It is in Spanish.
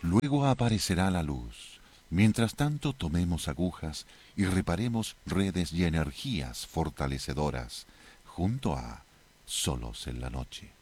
Luego aparecerá la luz. Mientras tanto, tomemos agujas y reparemos redes y energías fortalecedoras junto a Solos en la Noche.